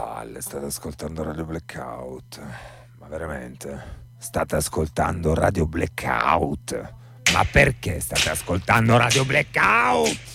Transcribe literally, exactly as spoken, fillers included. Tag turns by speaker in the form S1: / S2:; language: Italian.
S1: palle, state ascoltando Radio Blackout. Ma veramente? State ascoltando Radio Blackout? Ma perché state ascoltando Radio Blackout?